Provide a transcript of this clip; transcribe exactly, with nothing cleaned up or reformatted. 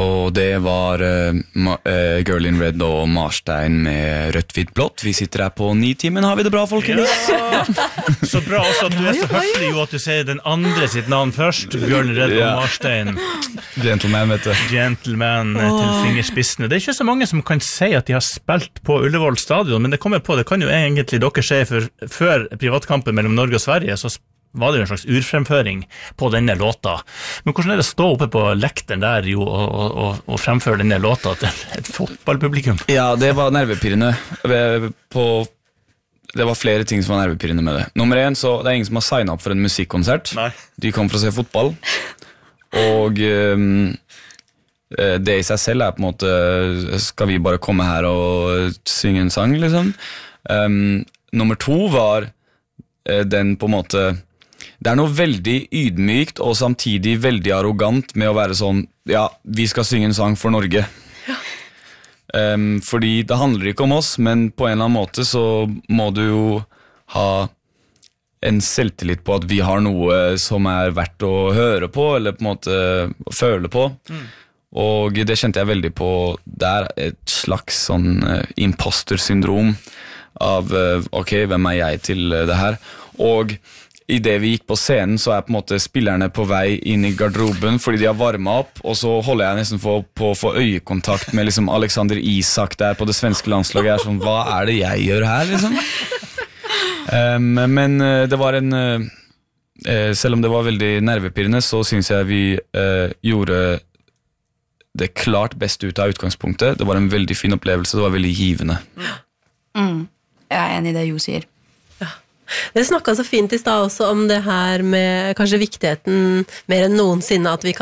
Og det var uh, uh, Girl in Red og Marstein med Rødt, Hvitt, Blått. Vi sitter her på Nitimen, har vi det bra, folkens? Ja. Så bra også at du er så høflig jo at du sier den andre sitt navn først. Girl in Red og Marstein. Gentleman, vet du. Gentleman oh. til fingerspissene. Det er ikke så mange som kan si at de har spilt på Ullevål stadion, men det kommer på, det kan jo egentlig dere si, for før privatkampen mellom Norge og Sverige, så var det jo en slags urfremføring på denne låta. Men hvordan er det å stå oppe på lekteren der jo, og, og, og fremføre denne låta til et fotballpublikum? Ja, det var nervepirrende. På, det var flere ting som var nervepirrende med det. Nummer én, så det er ingen som har signet opp for en musikkonsert. Nei. De kom for å se fotball. Og um, det i seg selv er på en måte, skal vi bare komme her og synge en sang, liksom? Um, nummer to var den på en måte, det er noe veldig ydmykt og samtidig veldig arrogant med å være sånn, ja, vi skal synge en sang for Norge. Ja. Um, fordi det handler ikke om oss, men på en eller annen måte så må du jo ha en selvtillit på at vi har noe som er verdt å høre på, eller på en måte føle på. Mm. Og det kjente jeg veldig på, det er et slags sånn uh, imposter-syndrom av, uh, ok, hvem er jeg til uh, det her? Og i det vi gikk på scenen, så er på en måte spillerne på vei inn i garderoben fordi de har varmet opp, og så holder jeg nesten på, på å få øyekontakt med liksom Alexander Isak der på det svenske landslaget. Jeg er sånn, hva er det jeg gjør her, liksom? Um, men uh, det var en uh, selv om det var veldig nervepirrende, så synes jeg vi uh, gjorde det klart best ut av utgangspunktet. Det var en veldig fin opplevelse, det var veldig givende. Mm. Jeg er enig i det Jo sier. Dere snakket så fint i sted også om det her med kanskje viktigheten mer enn noensinne at vi kan